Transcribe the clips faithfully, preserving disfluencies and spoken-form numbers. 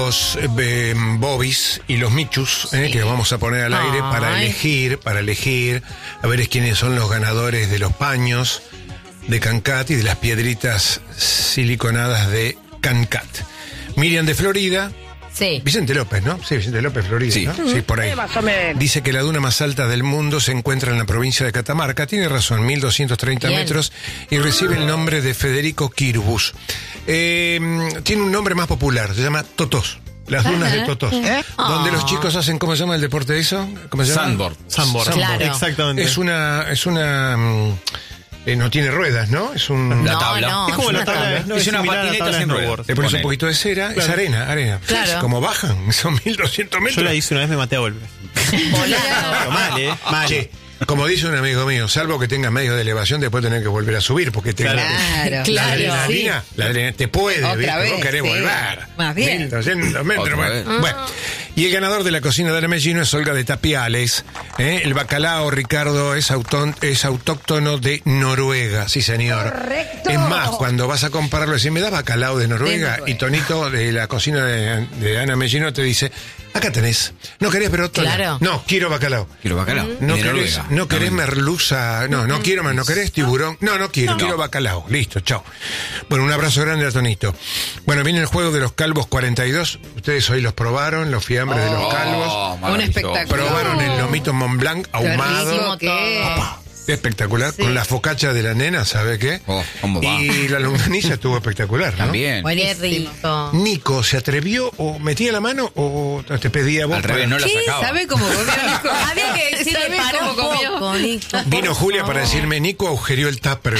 los eh, Bobis y los Michus, eh, sí. que vamos a poner al aire Ay. para elegir, para elegir, a ver quiénes son los ganadores de los paños de Cancat y de las piedritas siliconadas de Cancat. Miriam de Florida. Sí. Vicente López, ¿no? Sí, Vicente López, Florida, sí. ¿no? Sí, por ahí. Dice que la duna más alta del mundo se encuentra en la provincia de Catamarca. Tiene razón, mil doscientos treinta Bien. metros y recibe el nombre de Federico Quirbus. Eh, tiene un nombre más popular, se llama Totós. Las dunas uh-huh. de Totós. ¿Eh? Donde oh. los chicos hacen, ¿cómo se llama el deporte de eso? ¿Cómo se llama? Sandboard. Sandboard. Claro. Exactamente. Es una... Es una Eh, no tiene ruedas, ¿no? Es un... La tabla. No, no, es como es la tabla. No, es una patineta sin ruedas. Le pones un poquito de cera, claro. es arena, arena. Claro. Como bajan, son mil doscientos metros. Yo la hice una vez, me maté a golpes. Volado. Mal, ¿eh? Mal. Che, como dice un amigo mío, salvo que tengas medios de elevación, después tenés que volver a subir, porque te Claro, la, claro. la adrenalina, Sí. la adrenalina te puede, Otra ¿viste? vez, Vos querés sí. volver. Más bien. mil doscientos metros. Bueno. bueno. Y el ganador de la cocina de Aramellino es Olga de Tapiales. ¿eh? El bacalao, Ricardo, es, autón, es autóctono de Noruega, sí señor. Correcto. Es más, cuando vas a compararlo, decís, ¿me da bacalao de Noruega? De Noruega. Y Tonito de la cocina de, de Ana Mellino te dice, acá tenés. No querés, pero otro. Claro. No, quiero bacalao. Quiero bacalao. No de querés, Noruega. no querés merluza, no, no quiero más, no querés tiburón, no, no quiero, No. quiero bacalao, listo, chao. Bueno, un abrazo grande a Tonito. Bueno, viene el juego de los calvos cuarenta y dos, ustedes hoy los probaron, los fiambres de los calvos, Oh, Un maravilloso. espectáculo. probaron el lomito Mont Blanc ahumado, Riquísimo que espectacular, Sí. con la focaccia de la nena, ¿sabe qué? Oh, ¿cómo va? Y la longaniza estuvo espectacular, ¿no? También. Qué rico. Nico, ¿se atrevió o metía la mano o te pedía vos? Al revés, no la ¿Qué? sacaba. ¿Sabe cómo comió Nico? Había que decirle ¿Sabe para cómo un comió? poco, Nico. Vino Julia para decirme, Nico agujerió el tupper.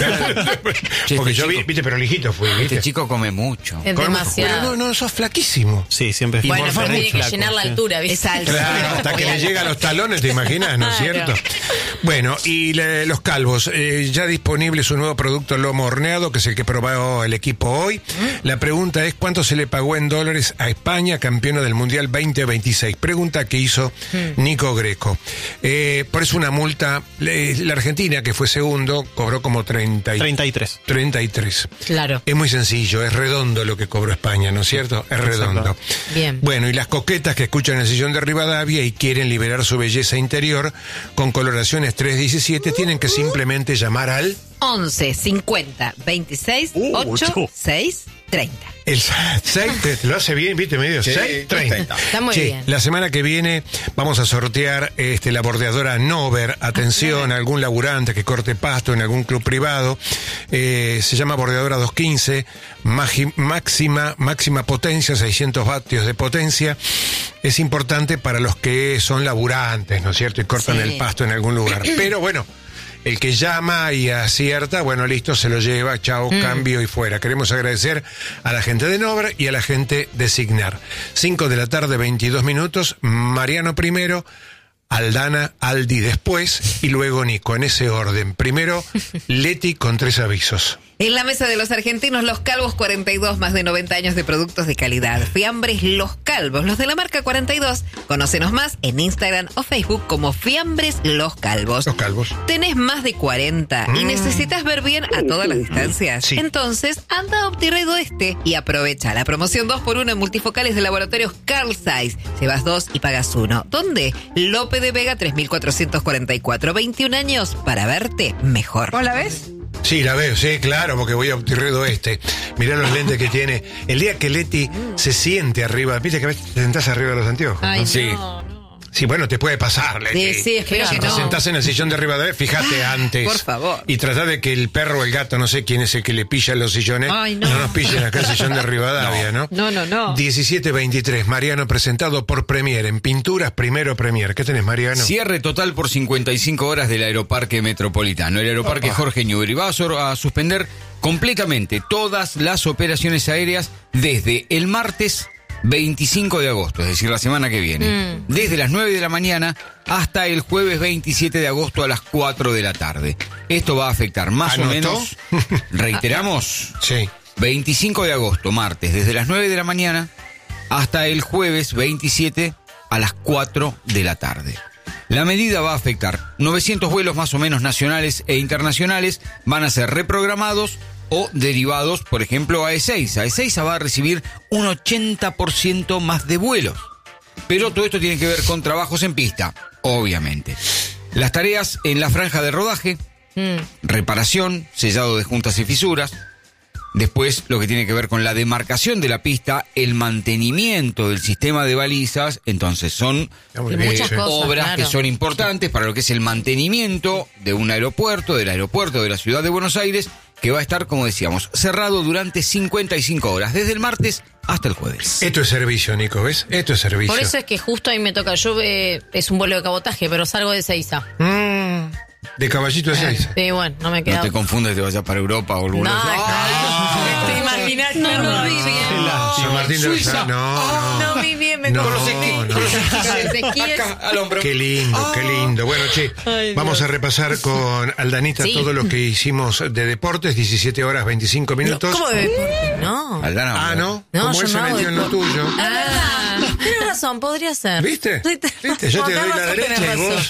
Che, Porque este yo vi, chico- viste, pero lijito fui, Este ¿viste? chico come mucho. Es Con- demasiado. Pero no, no, sos flaquísimo. Sí, siempre Bueno, fui pero muy tiene que flaco, llenar la sí. altura, ¿viste? Es alto. Claro, hasta que le llega a los talones, ¿te imaginas? ¿No es cierto? Bueno, y le- los calvos, eh, ya disponible su nuevo producto lomo horneado, que es el que probó el equipo hoy. La pregunta es, ¿cuánto se le pagó en dólares a España, campeona del Mundial veinte veintiséis? Pregunta que hizo Nico Greco. Eh, por eso una multa, eh, la Argentina, que fue segundo, cobró como treinta y- treinta y tres. treinta y tres. Claro. Es muy sencillo, es redondo lo que cobró España, ¿no es cierto? Es redondo. Bien. Bueno, y las coquetas que escuchan el sillón de Rivadavia y quieren liberar su belleza interior con coloraciones tres diecisiete tienen que simplemente llamar al... once cincuenta veintiséis Uh, ocho tú. seis treinta. El seis, te- lo hace bien, viste, medio Sí, seis treinta. Está muy Che, bien. La semana que viene vamos a sortear este, la bordeadora Nover. Atención, a algún laburante que corte pasto en algún club privado. Eh, se llama bordeadora doscientos quince, magi- máxima, máxima potencia, seiscientos vatios de potencia. Es importante para los que son laburantes, ¿no es cierto? Y cortan Sí. el pasto en algún lugar. Pero bueno, el que llama y acierta, bueno, listo, se lo lleva, chao, cambio y fuera. Queremos agradecer a la gente de Nover y a la gente de Signar. cinco de la tarde, veintidós minutos, Mariano primero, Aldana, Aldi después y luego Nico, en ese orden. Primero, Leti con tres avisos. En la mesa de los argentinos, Los Calvos cuarenta y dos, más de noventa años de productos de calidad. Fiambres Los Calvos, los de la marca cuarenta y dos. Conócenos más en Instagram o Facebook como Fiambres Los Calvos. Los calvos. ¿Tenés más de cuarenta y necesitas ver bien a todas las distancias? Sí. Entonces, anda a Optired Oeste y aprovecha la promoción dos por uno en multifocales de laboratorios Carl Zeiss. Llevas dos y pagas uno. ¿Dónde? Lope de Vega tres mil cuatrocientos cuarenta y cuatro. veintiún años para verte mejor. ¿Vos la ves? Sí, la veo, sí, claro, porque voy a Optirredo Este. Mirá los lentes que tiene. El día que Leti se siente arriba, viste que a veces te sentás arriba de los anteojos. Ay, Sí. no, no. Sí, bueno, te puede pasar, Leti. Sí, sí, espero Si que te no. sentás en el sillón de Rivadavia, fíjate antes. por favor. Y tratá de que el perro o el gato, no sé quién es el que le pilla los sillones, Ay, no. nos pillen acá el sillón de Rivadavia, ¿no? No, no, no. diecisiete veintitrés, Mariano, presentado por Premier. En pinturas, primero Premier. ¿Qué tenés, Mariano? Cierre total por cincuenta y cinco horas del Aeroparque Metropolitano. El Aeroparque Opa. Jorge Newbery va a, sor- a suspender completamente todas las operaciones aéreas desde el martes veinticinco de agosto, es decir, la semana que viene. Desde las nueve de la mañana hasta el jueves veintisiete de agosto a las cuatro de la tarde. Esto va a afectar más o ¿Anotó? menos, reiteramos, Sí. veinticinco de agosto, martes, desde las nueve de la mañana hasta el jueves veintisiete a las cuatro de la tarde. La medida va a afectar novecientos vuelos más o menos nacionales e internacionales, van a ser reprogramados o derivados, por ejemplo, a Ezeiza. Ezeiza va a recibir un ochenta por ciento más de vuelos. Pero todo esto tiene que ver con trabajos en pista, obviamente. Las tareas en la franja de rodaje, mm. reparación, sellado de juntas y fisuras. Después, lo que tiene que ver con la demarcación de la pista, el mantenimiento del sistema de balizas. Entonces, son eh, muchas cosas, obras claro. que son importantes para lo que es el mantenimiento de un aeropuerto, del aeropuerto de la ciudad de Buenos Aires, que va a estar, como decíamos, cerrado durante cincuenta y cinco horas, desde el martes hasta el jueves. Esto es servicio, Nico, ¿ves? Esto es servicio. Por eso es que justo ahí me toca. Yo eh, es un vuelo de cabotaje, pero salgo de Ezeiza. Mm, de Caballito de Ezeiza. Sí, bueno, no me queda. No te confundes, te vayas para Europa o alguna No, vez. ¡Ah! ¿Te imaginas? No, no, vi bien. San Martín de los Suiza. Andes. No, no. No vi bien, me No, con los esquí, no. con los esquís. Con los esquíes. Acá, al hombro. Qué lindo, qué lindo. Bueno, che, Ay, vamos Dios. a repasar con Aldanita Sí. todo lo que hicimos de deportes, diecisiete horas veinticinco minutos. ¿Cómo de No. Aldana, Ah, ¿no? No, Como yo él se no hago metió en lo deporte. tuyo. Ah, tienes razón, podría ser. ¿Viste? Sí, te- ¿Viste? Yo te Con doy la razón derecha tenés y vos...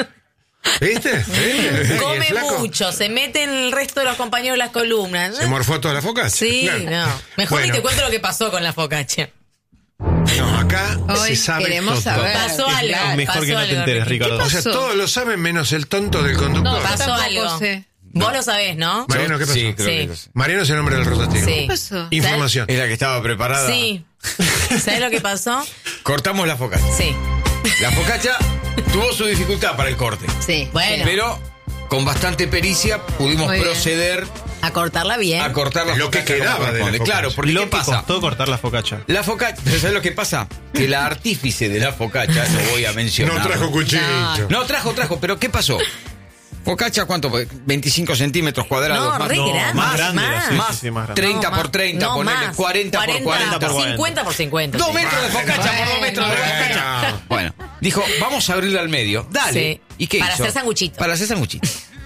¿Viste? ¿Viste? ¿Y el Come flaco? mucho, se mete en el resto de los compañeros de las columnas. ¿Se morfó toda la foca? Sí, Claro. no. Mejor Bueno, ni te cuento lo que pasó con la focacha. No, acá Hoy se sabe queremos todo. saber. Pasó Es algo. claro. Mejor pasó que no te algo, enteres, Ricky. Ricardo. O sea, pasó? todos lo saben menos el tonto del conductor. No, Pasó tampoco algo. sé. Vos lo sabés, ¿no? Mariano, ¿qué pasó? Sí, creo Sí. que lo sé. Mariano es el nombre del rotativo. Sí. ¿Qué pasó? Información. Es la que estaba preparada. Sí. ¿Sabés lo que pasó? Cortamos la focacha. Sí. La focacha tuvo su dificultad para el corte. Sí. Bueno, Pero con bastante pericia pudimos Muy bien. proceder a cortarla bien. a cortar la Lo que focacha como quedaba de la corresponde. focacha. Claro, porque Lo ¿qué que pasa? costó cortar la focacha. La focacha, ¿pero ¿sabes lo que pasa? Que la artífice de la focacha, no voy a mencionar. No trajo cuchillo. No, trajo, trajo, pero ¿qué pasó? Focacha, ¿cuánto? veinticinco centímetros cuadrados. No, más, re No, grande. más grande era, más. sí, más, sí, sí, más grande. treinta No, por más. treinta, No, ponele más. cuarenta por cuarenta. por cincuenta por cincuenta. Dos sí. metros de focacha por dos metros de Bueno. focacha. Bueno, dijo, vamos a abrirle al medio. Dale. Sí. ¿Y qué Para hizo? hacer sanguchito. Para hacer sanguchito.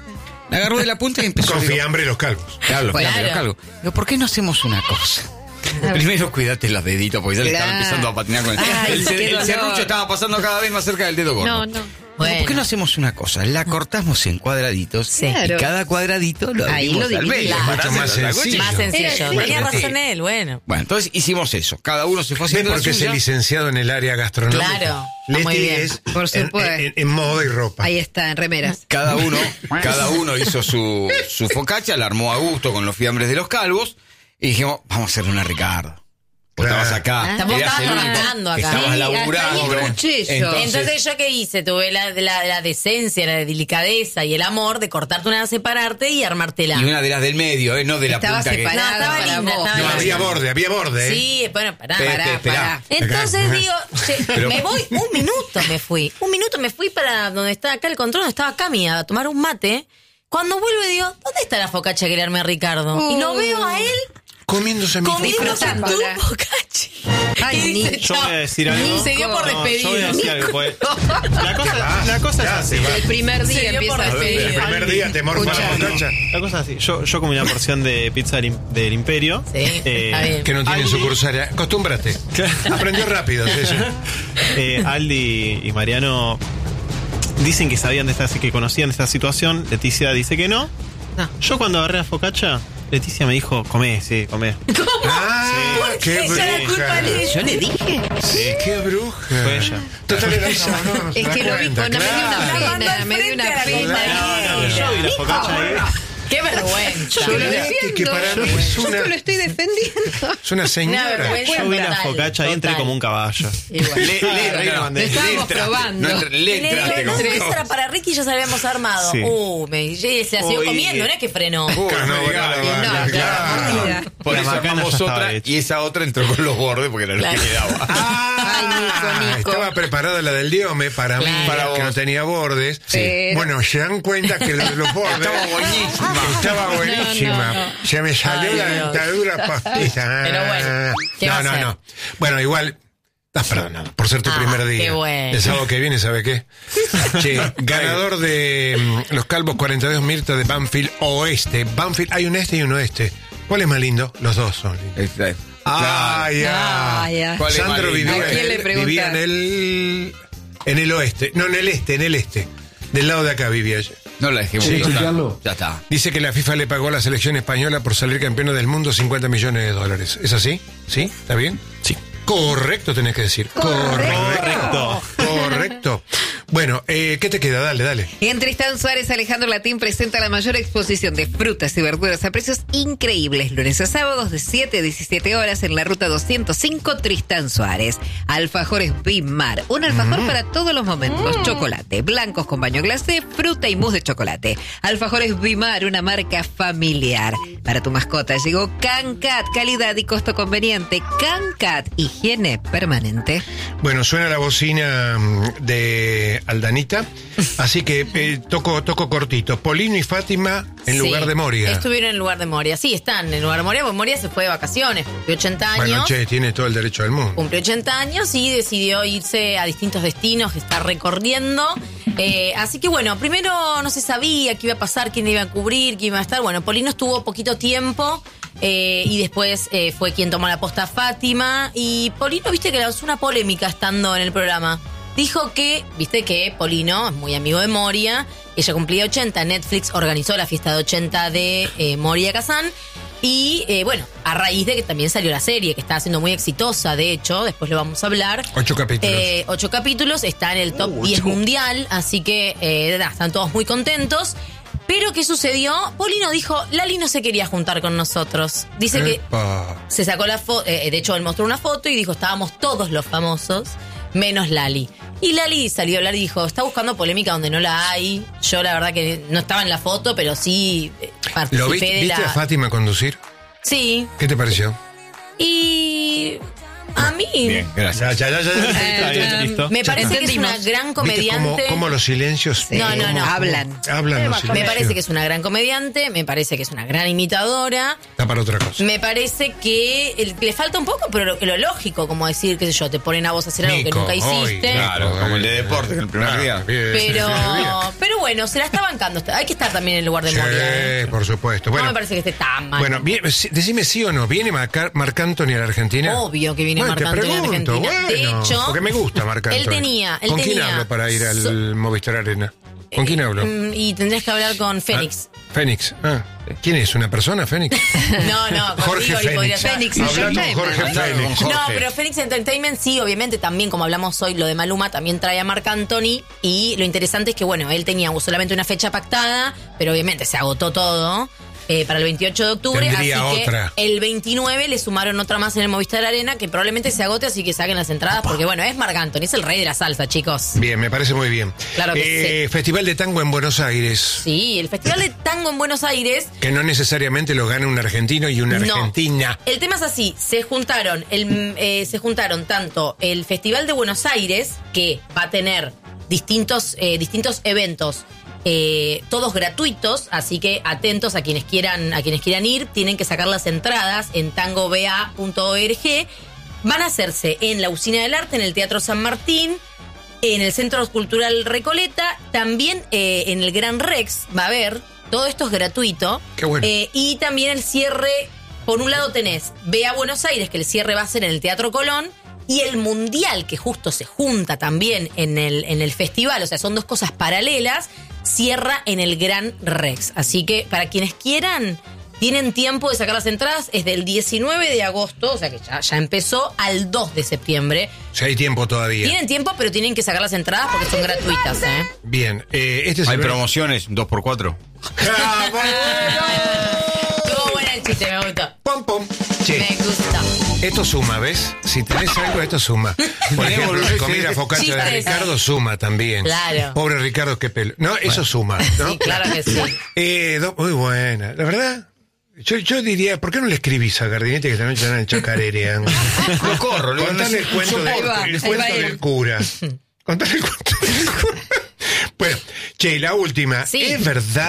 La agarró de la punta y empezó. Con digo, fiambre y los calvos. Claro, Bueno. claro, claro. Digo, ¿por qué no hacemos una cosa? Primero cuídate los deditos porque ya le estaba Claro. empezando a patinar con el, Ay, el, qué el dolor. serrucho estaba pasando cada vez más cerca del dedo gordo. No, no. Digo, ¿por qué no hacemos una cosa? La cortamos en cuadraditos Sí. y Claro. cada cuadradito lo Ahí abrimos lo al medio. dividimos. para Mucho hacer más la sencillo. Más sencillo. Era Tenía así. razón él, bueno. Bueno, entonces hicimos eso. Cada uno se fue ¿Ves haciendo por la qué es suya. el licenciado en el área gastronómica? Claro, está muy Leti bien. es Por en, supuesto. en- en moda y ropa. Ahí está, en remeras. Cada uno, cada uno hizo su, su focacha, la armó a gusto con los fiambres de los calvos y dijimos, vamos a hacerle una a Ricardo. Vos Claro. estabas acá, Estamos eras el único trabajando que acá. estabas Sí, hasta laburando. ahí escuché yo. Entonces, ¿yo qué hice? Tuve la, la, la decencia, la delicadeza y el amor de cortarte una, separarte y armártela. Y una de las del medio, ¿eh? No de la Estaba punta que... separada No, estaba para linda, vos. estaba No, linda. había borde, había borde. ¿eh? Sí, bueno, pará. Pe- pará. pe- esperá. pará. Entonces Acá. digo, che, Pero- me voy, un minuto me fui. Un minuto me fui para donde está acá el control, donde estaba Cami, a tomar un mate. Cuando vuelvo digo, ¿dónde está la focacha que le armé a Ricardo? Y lo veo a él Comiéndose mi comiéndose Disfrutando. tu focacha. Ay, Y dice, Nico. Yo voy a decir algo. Se dio por No, yo voy a despedido. decir algo. Pues, la cosa, la cosa es Ya, así. se va. El primer Se día dio por empieza a despedido. El pedir. primer día te morfa la Escucha. focacha. La cosa es así. Yo, yo comí una porción de pizza del, im- del Imperio. Sí, está bien. Que no tiene Aldi- sucursal. Acostúmbrate. Aprendió rápido, sí, sí. eh, Aldi y Mariano dicen que sabían de esta, que conocían de esta situación. Leticia dice que no. No. Yo cuando agarré la focacha, Leticia me dijo, comé, sí, comé. Ah, qué Ella era culpa bruja. de Yo le dije. Sí, qué bruja. Fue ella. Total, era ella, no, no se Es da que lo vi cuenta, con, no, me dio claro. una La mandó pena, al me dio una frente a la pena. No, no, yo vi la focacha ahí. ¡Qué vergüenza! Yo lo Leti, defiendo. que para mí Yo es yo una- te lo estoy defendiendo. Es una señora. Una vergüenza. Yo vi la Total, focacha y entré total. como un caballo. Igual. Le, le, Ahí la no, mandé. le Estábamos entraste, probando. no entra- le Y le entraste dije, no, como- eso era para Ricky y ya se habíamos armado. Sí. Uh, me, y se la siguió Uy. comiendo, no es que frenó. Uh, Claro, no, no, claro, no, claro. claro, mordida. Por La eso macana armamos ya estaba otra hecha. y esa otra entró con los bordes porque era lo Claro. que quedaba. Ay, Nico, Ah, Nico. estaba preparada la del diome para mí, Claro. para que vos. no tenía bordes. Pero- Bueno, se dan cuenta que lo de los bordes Estaba buenísima. Estaba buenísima. No, no, no. Se me salió Ay, la Dios. dentadura postiza. Pero bueno, ¿qué va no, a no, hacer? no. Bueno, igual. Estás perdonado por ser tu Ah, primer día. qué bueno. El sábado que viene, ¿sabe qué? Che, ganador de mm, los Calvos cuarenta y dos Mirta de Banfield Oeste. Banfield, hay un este y un oeste. ¿Cuál es más lindo? Los dos son lindos. Este, Ah, claro. ya. Ah, ya. ¿Cuál es Sandro más lindo? vivía, ¿A quién en le el, preguntás? vivía en el en el oeste, no en el este, en el este. Del lado de acá vivía ella. No la dejé Sí. votar. Ya está. Dice que la FIFA le pagó a la selección española por salir campeona del mundo cincuenta millones de dólares. ¿Es así? ¿Sí? ¿Está bien? Sí. Correcto tenés que decir. Correcto. Correcto. Bueno, eh, ¿qué te queda? Dale, dale. En Tristán Suárez, Alejandro Latín presenta la mayor exposición de frutas y verduras a precios increíbles. Lunes a sábados de siete a diecisiete horas en la ruta doscientos cinco Tristán Suárez. Alfajores Bimar, un alfajor mm. para todos los momentos. Mm. Chocolate, blancos con baño glacé, fruta y mousse de chocolate. Alfajores Bimar, una marca familiar. Para tu mascota llegó CanCat, calidad y costo conveniente. CanCat, higiene permanente. Bueno, suena la bocina de Aldanita, así que eh, toco, toco cortito. Polino y Fátima en sí, lugar de Moria. Estuvieron en lugar de Moria. Sí, están en lugar de Moria, porque Moria se fue de vacaciones, cumplió ochenta años. Bueno, che, tiene todo el derecho del mundo. Cumplió ochenta años y decidió irse a distintos destinos que está recorriendo. Eh, así que bueno, primero no se sabía qué iba a pasar, quién iba a cubrir, quién iba a estar. Bueno, Polino estuvo poquito tiempo. Eh, y después eh, fue quien tomó la posta Fátima. Y Polino, viste que lanzó una polémica estando en el programa. Dijo que, viste que Polino es muy amigo de Moria. Ella cumplía ochenta. Netflix organizó la fiesta de ochenta de eh, Moria Kazan. Y eh, bueno, a raíz de que también salió la serie, que está siendo muy exitosa, de hecho, después lo vamos a hablar. Ocho capítulos. Eh, ocho capítulos, está en el top uh, diez ocho. mundial. Así que eh, están todos muy contentos. Pero ¿qué sucedió? Polino dijo, Lali no se quería juntar con nosotros. Dice Epa. que se sacó la foto, eh, de hecho él mostró una foto y dijo, estábamos todos los famosos, menos Lali. Y Lali salió a hablar y dijo, está buscando polémica donde no la hay. Yo la verdad que no estaba en la foto, pero sí eh, participé ¿Lo viste, de viste la... a Fátima conducir? Sí. ¿Qué te pareció? Y... A mí... Bien, gracias. Ya, ya, ya, ya. Está bien, listo. Me parece que es Entendimos. una gran ¿Viste comediante. cómo, cómo los silencios? Sí. No, no, no. Hablan. Hablan los Me silencios. parece que es una gran comediante, me parece que es una gran imitadora. Está para otra cosa. Me parece que el- le falta un poco, pero lo, lo lógico, como decir, qué sé yo, te ponen a vos a hacer algo Nico, que nunca hoy, hiciste. Claro, como el de deporte, el primer día. bien. Pero, Bien. pero bueno, se la está bancando. Hay que estar también en el lugar de Sí, Moria. ¿eh? por supuesto. No Bueno, me parece que esté tan mal. bueno bien, sí, decime sí o no. ¿Viene Marc Marc Anthony a la Argentina? Obvio que viene Bueno, Marc te Anthony a la pregunto, Argentina. De bueno, hecho, porque me gusta Marc Anthony. él tenía- él ¿Con quién tenía- hablo para ir al so- Movistar Arena? ¿Con quién hablo? Mm, Y tendrías que hablar con Fénix. Ah, Fénix. Ah, ¿quién es? ¿Una persona, Fénix? No, no, con Jorge Rigoli podría Fénix. ser. Fénix Habla con Entertainment. Jorge Habla con Fénix. Jorge. No, pero Fénix Entertainment sí, obviamente también, como hablamos hoy, lo de Maluma también trae a Marc Anthony. Y lo interesante es que, bueno, él tenía solamente una fecha pactada, pero obviamente se agotó todo. eh, para el veintiocho de octubre, Tendría así otra. que el veintinueve le sumaron otra más en el Movistar Arena que probablemente se agote, así que saquen las entradas porque bueno, es Marc Anthony, es el rey de la salsa, chicos. Bien, me parece muy bien. Claro que Eh, Festival de Tango en Buenos Aires. Sí, el Festival de Tango en Buenos Aires. Que no necesariamente lo gana un argentino y una No. argentina. El tema es así, se juntaron, el, eh, se juntaron tanto el Festival de Buenos Aires, que va a tener distintos, eh, distintos eventos, eh, todos gratuitos, así que atentos a quienes quieran, a quienes quieran ir, tienen que sacar las entradas en tango b a punto org. Van a hacerse en la Usina del Arte, en el Teatro San Martín, en el Centro Cultural Recoleta, también eh, en el Gran Rex va a haber, todo esto es gratuito. Qué bueno. Eh, y también el cierre, por un lado tenés Ve a Buenos Aires, que el cierre va a ser en el Teatro Colón, y el Mundial, que justo se junta también en el, en el festival, o sea, son dos cosas paralelas, cierra en el Gran Rex. Así que para quienes quieran, tienen tiempo de sacar las entradas, es del diecinueve de agosto, o sea que ya, ya empezó, al dos de septiembre. Si hay tiempo todavía. Tienen tiempo, pero tienen que sacar las entradas porque son gratuitas, ¿eh? Bien, eh, este es Hay el... promociones dos por cuatro. ¡Ah, bueno! Estuvo bueno el chiste, me gustó. Pom, pom. Che, Me gusta. esto suma, ¿ves? Si tenés algo, esto suma. Por ejemplo, la comida focaccia de Chistes. Ricardo suma también. Claro. Pobre Ricardo, qué pelo. No, eso suma, ¿no? Sí, claro que sí. Eh, do- muy buena. La verdad, yo, yo diría, ¿por qué no le escribís a Gardinete que esta noche están en Chacarere? Lo corro, le Contale el cuento, de- Ahí va, el ahí cuento va él. del cura. Contale el cuento del cura. Bueno, che, la última. Sí. ¿Es verdad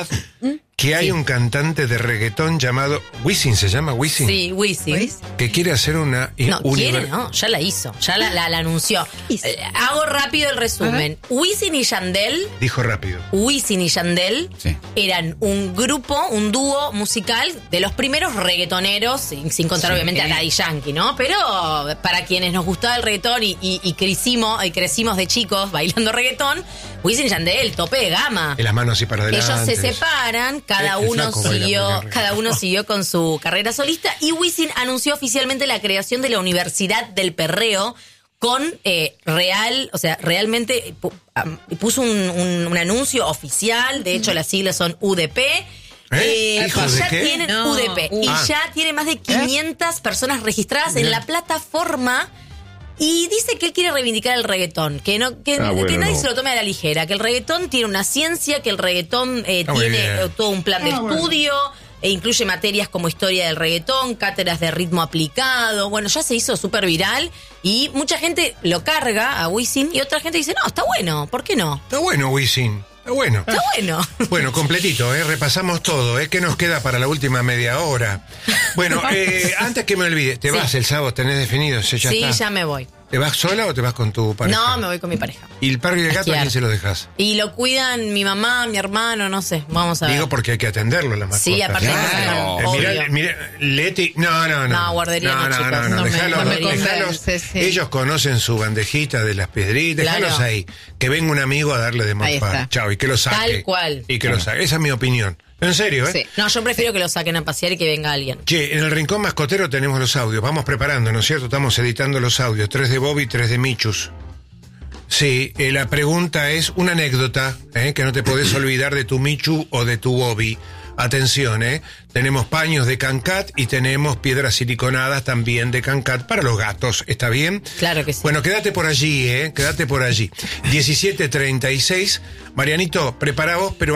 que hay Sí. un cantante de reggaetón llamado Wisin, ¿se llama Wisin? Sí, Wisin. Que quiere hacer una... No, univer- quiere, no, ya la hizo, ya la, la, la anunció. Hizo. Eh, hago rápido el resumen. Wisin y Yandel, Dijo rápido. Wisin y Yandel Sí. eran un grupo, un dúo musical de los primeros reggaetoneros, sin, sin contar Sí. obviamente a Daddy Yankee, ¿no? Pero para quienes nos gustaba el reggaetón y, y, y crecimos, y crecimos de chicos bailando reggaetón, Wisin y Yandel, tope de gama. Y las manos así para adelante. Ellos se separan, cada El- el uno flaco baila siguió, muy bien. cada uno siguió con su carrera solista y Wisin anunció oficialmente la creación de la Universidad del Perreo con eh, real, o sea, realmente pu- am- puso un, un- un anuncio oficial, de hecho las siglas son U D P. ¿Eh? y ¿Hijos de ya qué? tienen No. U D P y Ah. ya tiene más de quinientas personas registradas en la plataforma. Y dice que él quiere reivindicar el reggaetón, que no que, Ah, bueno, que nadie no. se lo tome a la ligera, que el reggaetón tiene una ciencia, que el reggaetón eh, Ah, muy tiene bien. eh, todo un plan de estudio, e incluye materias como historia del reggaetón, cátedras de ritmo aplicado. Bueno, ya se hizo súper viral y mucha gente lo carga a Wisin y otra gente dice, no, está bueno, ¿por qué no? Está bueno, Wisin. Está bueno. Está bueno. Bueno, completito, ¿eh? Repasamos todo, ¿eh? ¿Qué nos queda para la última media hora? Bueno, eh, antes que me olvide, ¿te Sí. vas el sábado? ¿Tenés definido? ¿Ya Sí, está? ya me voy. ¿Te vas sola o te vas con tu pareja? No, me voy con mi pareja. ¿Y el perro y el gato a Esquiar. quién se lo dejas? Y lo cuidan mi mamá, mi hermano, no sé, vamos a ver. Digo porque hay que atenderlo, la mascota. Sí, aparte Claro. hay que sacar, Eh, obvio. mirá, mirá, Leti, no, no, no. No, guardería no, no, no, chicos. no, no, No me- déjalos, no me déjalos. convence, sí. Ellos conocen su bandejita de las piedritas, Claro. déjalos ahí. Que venga un amigo a darle de Ahí morfar. está. Chao, y que lo saque. Tal cual. Y que lo saque. Esa es mi opinión. En serio, ¿eh? Sí. No, yo prefiero que lo saquen a pasear y que venga alguien. Che, en el rincón mascotero tenemos los audios. Vamos preparando, ¿no es cierto? Estamos editando los audios. Tres de Bobby, tres de Michus. Sí, eh, la pregunta es una anécdota, ¿eh? Que no te podés olvidar de tu Michu o de tu Bobby. Atención, ¿eh? Tenemos paños de Cancat y tenemos piedras siliconadas también de Cancat para los gatos. ¿Está bien? Claro que sí. Bueno, quédate por allí, ¿eh? Quédate por allí. diecisiete treinta y seis. Marianito, prepara vos, pero